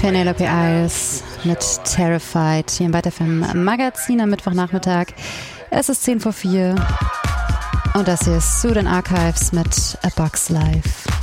Penelope Isles mit Terrified hier im WeiterFM Magazin am Mittwochnachmittag. Es ist 4:10 und das hier ist Sudan Archives mit A Box Live.